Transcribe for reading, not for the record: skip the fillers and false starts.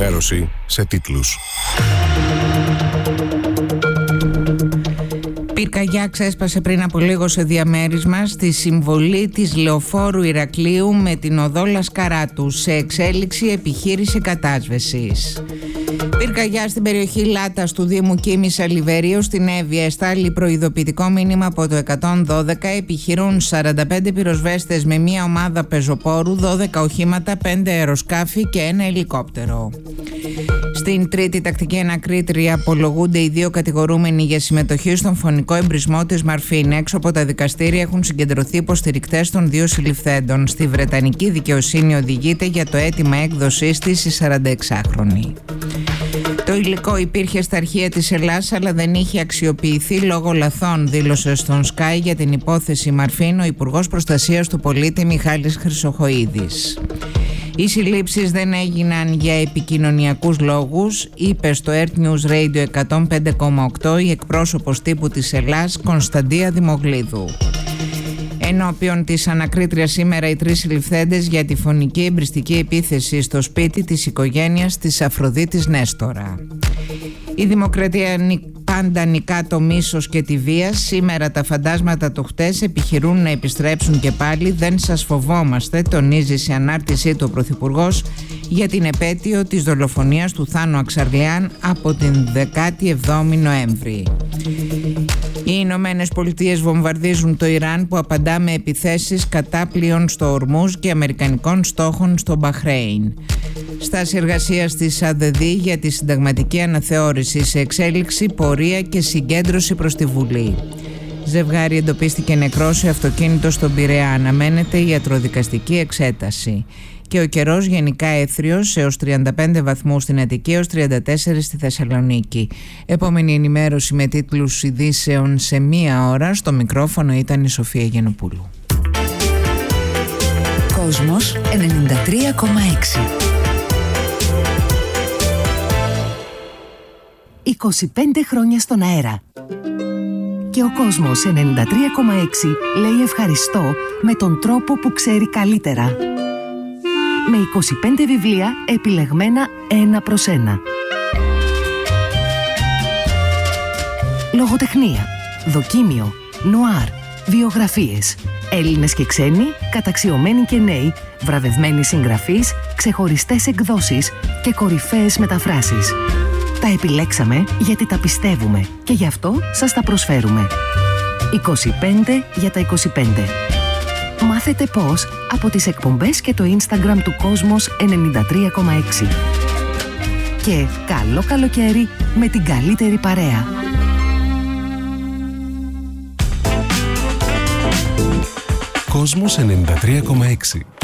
ενημέρωση σε τίτλους. Πυρκαγιά ξέσπασε πριν από λίγο σε διαμέρισμα στη συμβολή της Λεωφόρου Ηρακλείου με την οδό Λασκαράτου, σε εξέλιξη επιχείρηση κατάσβεσης. Πυρκαγιά στην περιοχή Λάτας του Δήμου Κίμης Αλιβερίου στην Εύβοια. Εστάλει προειδοποιητικό μήνυμα από το 112. Επιχειρούν 45 πυροσβέστες με μια ομάδα πεζοπόρου, 12 οχήματα, 5 αεροσκάφη και ένα ελικόπτερο. Στην τρίτη τακτική ανακρίτρια απολογούνται οι δύο κατηγορούμενοι για συμμετοχή στον φωνικό εμπρισμό της Μαρφίν. Έξω από τα δικαστήρια έχουν συγκεντρωθεί υποστηρικτές των δύο συλληφθέντων. Στη Βρετανική δικαιοσύνη οδηγείται για το αίτημα έκδοσής της η 46χρονη. Το υλικό υπήρχε στα αρχεία της Ελλάς, αλλά δεν είχε αξιοποιηθεί λόγω λαθών, δήλωσε στον Sky για την υπόθεση Μαρφίν ο Υπουργός Προστασίας του Πολίτη Μιχάλης Χρυσοχοΐδης. Οι συλλήψεις δεν έγιναν για επικοινωνιακούς λόγους, είπε στο Earth News Radio 105,8 η εκπρόσωπος τύπου της Ελλάς Κωνσταντία Δημογλίδου. Ενώπιον της ανακρίτριας σήμερα οι τρεις συλληφθέντες για τη φωνική εμπριστική επίθεση στο σπίτι της οικογένειας της Αφροδίτης Νέστορα. Η Δημοκρατία πάντα νικά το μίσος και τη βία. Σήμερα τα φαντάσματα του χτες επιχειρούν να επιστρέψουν και πάλι. Δεν σας φοβόμαστε, τονίζει σε ανάρτησή του ο Πρωθυπουργός για την επέτειο της δολοφονίας του Θάνου Αξαρλιάν από την 17η Νοέμβρη. Οι Ηνωμένες Πολιτείες βομβαρδίζουν το Ιράν που απαντά με επιθέσεις κατά πλοίων στο Ορμούζ και αμερικανικών στόχων στο Μπαχρέιν. Στάση εργασίας της ΑΔΔ για τη συνταγματική αναθεώρηση σε εξέλιξη, πορεία και συγκέντρωση προς τη Βουλή. Ζευγάρι εντοπίστηκε νεκρό σε αυτοκίνητο στον Πειραιά. Αναμένεται ιατροδικαστική εξέταση. Και ο καιρός γενικά έθριος έως 35 βαθμούς στην Αττική, έως 34 στη Θεσσαλονίκη. Επόμενη ενημέρωση με τίτλους ειδήσεων σε 1 ώρα. Στο μικρόφωνο ήταν η Σοφία Γενοπούλου. Κόσμος 93,6. 25 χρόνια στον αέρα. Και ο κόσμος 93,6 λέει ευχαριστώ με τον τρόπο που ξέρει καλύτερα. Με 25 βιβλία επιλεγμένα 1/1. Λογοτεχνία, δοκίμιο, νουάρ, βιογραφίες, Έλληνες και ξένοι, καταξιωμένοι και νέοι, βραβευμένοι συγγραφείς, ξεχωριστές εκδόσεις και κορυφαίες μεταφράσεις. Τα επιλέξαμε γιατί τα πιστεύουμε και γι' αυτό σας τα προσφέρουμε. 25 για τα 25. Μάθετε πώς από τις εκπομπές και το Instagram του Κόσμος 93,6. Και καλό καλοκαίρι με την καλύτερη παρέα. Κόσμος 93,6.